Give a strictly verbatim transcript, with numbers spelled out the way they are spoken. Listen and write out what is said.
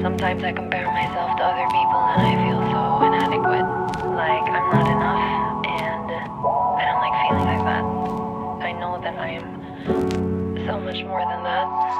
Sometimes I compare myself to other people and I feel so inadequate, like I'm not enough, and I don't like feeling like that. I know that I am so much more than that.